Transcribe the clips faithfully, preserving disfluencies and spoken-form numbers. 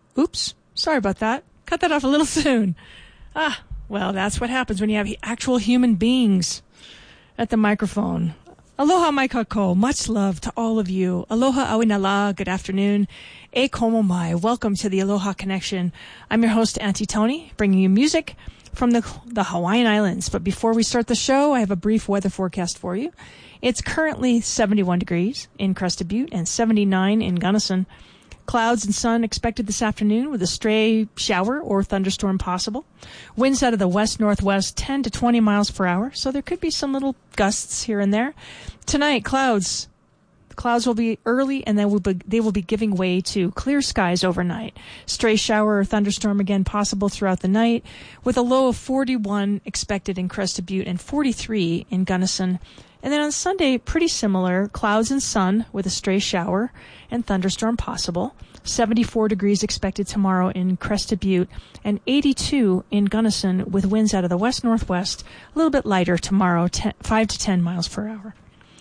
Oops, sorry about that. Cut that off a little soon. Ah, well, that's what happens when you have actual human beings at the microphone. Aloha mai kako. Much love to all of you. Aloha awinala. Good afternoon. E komo mai. Welcome to the Aloha Connection. I'm your host, Auntie Tony, bringing you music from the, the Hawaiian Islands. But before we start the show, I have a brief weather forecast for you. It's currently seventy-one degrees in Crested Butte and seventy-nine in Gunnison. Clouds and sun expected this afternoon with a stray shower or thunderstorm possible. Winds out of the west-northwest ten to twenty miles per hour, so there could be some little gusts here and there. Tonight, clouds. The clouds will be early and then will be, they will be giving way to clear skies overnight. Stray shower or thunderstorm again possible throughout the night with a low of forty-one expected in Crested Butte and forty-three in Gunnison. And then on Sunday, pretty similar, clouds and sun with a stray shower and thunderstorm possible. seventy-four degrees expected tomorrow in Crested Butte and eighty-two in Gunnison with winds out of the west-northwest, a little bit lighter tomorrow, ten, five to ten miles per hour.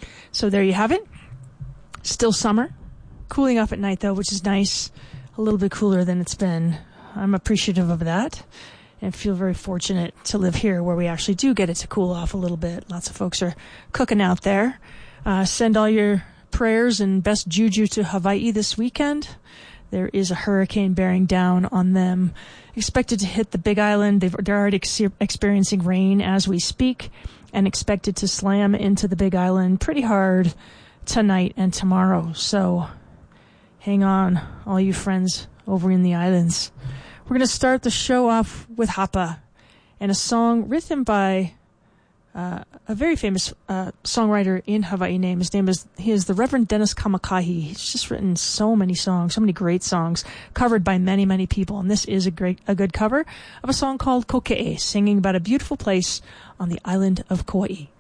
So there you have it. Still summer. Cooling off at night, though, which is nice. A little bit cooler than it's been. I'm appreciative of that. And feel very fortunate to live here where we actually do get it to cool off a little bit. Lots of folks are cooking out there. Uh, send all your prayers and best juju to Hawaii this weekend. There is a hurricane bearing down on them. Expected to hit the Big Island. They've, they're already ex- experiencing rain as we speak and expected to slam into the Big Island pretty hard tonight and tomorrow. So hang on, all you friends over in the islands. We're going to start the show off with Hapa and a song written by uh, a very famous uh, songwriter in Hawaii. Name his name is he is the Reverend Dennis Kamakahi. He's just written so many songs, so many great songs, covered by many many people. And this is a great a good cover of a song called Koke'e, singing about a beautiful place on the island of Kauai.